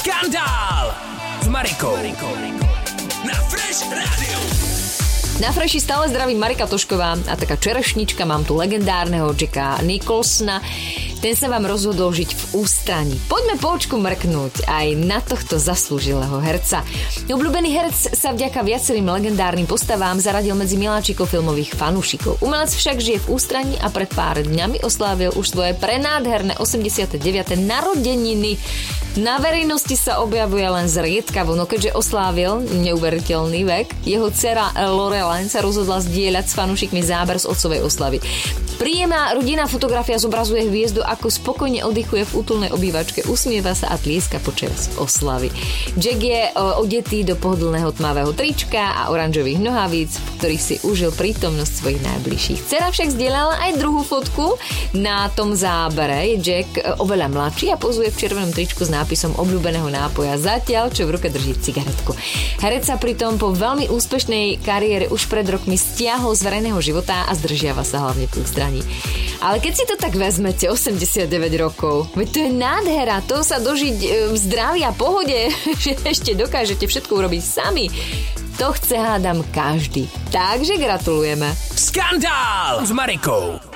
Skandál s Marikou na Fresh Radio. Na Freshi stále zdraví Marika Tošková a taká čerešnička, mám tu legendárneho Jacka Nicholsona. Ten sa vám rozhodol žiť v ústraní. Poďme po očku mrknúť aj na tohto zaslúžilého herca. Obľúbený herec sa vďaka viacerým legendárnym postavám zaradil medzi miláčikov filmových fanúšikov. Umelec však žije v ústraní a pred pár dňami oslávil už svoje prenádherné 89. narodeniny. Na verejnosti sa objavuje len zriedkavo, no keďže oslávil neuveriteľný vek, jeho dcera Lorelaine sa rozhodla zdieľať s fanúšikmi záber z otcovej oslavy. Príjemná rodinná fotografia zobrazuje hviezdu, ako spokojne oddychuje v útulnej obývačke, usmieva sa a tlieska počas oslavy. Jack je odetý do pohodlného tmavého trička a oranžových nohavíc, v ktorých si užil prítomnosť svojich najbližších. Dcera však zdieľala aj druhú fotku. Na tom zábere je Jack oveľa mladší a pozuje v červenom tričku s nápisom obľúbeného nápoja, zatiaľ čo v ruke drží cigaretku. Herec sa pritom po veľmi úspešnej kariére už pred rokmi stiahol z verejného života a zdržiava sa hlavne v ústraní. Ale keď si to tak vezmete, 89 rokov, veď to je nádhera, to sa dožiť v zdraví a pohode, že ešte dokážete všetko urobiť sami. To chce, hádam, každý. Takže gratulujeme. Skandál s Marikou.